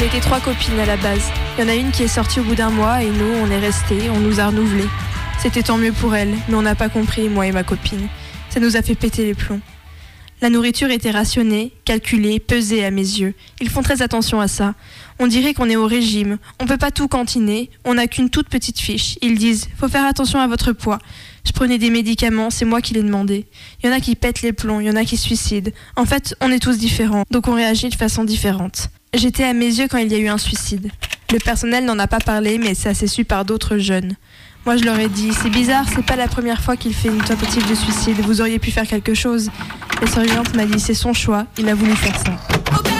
On était 3 copines à la base. Il y en a une qui est sortie au bout d'un mois et nous, on est restés, on nous a renouvelés. C'était tant mieux pour elle, mais on n'a pas compris, moi et ma copine. Ça nous a fait péter les plombs. La nourriture était rationnée, calculée, pesée à mes yeux. Ils font très attention à ça. On dirait qu'on est au régime. On peut pas tout cantiner. On n'a qu'une toute petite fiche. Ils disent « Faut faire attention à votre poids ». Je prenais des médicaments, c'est moi qui les demandais. Il y en a qui pètent les plombs, il y en a qui se suicident. En fait, on est tous différents, donc on réagit de façon différente. J'étais à mes yeux quand il y a eu un suicide. Le personnel n'en a pas parlé, mais ça s'est su par d'autres jeunes. Moi, je leur ai dit, c'est bizarre, c'est pas la première fois qu'il fait une tentative de suicide, vous auriez pu faire quelque chose. La surveillante m'a dit, c'est son choix, il a voulu faire ça.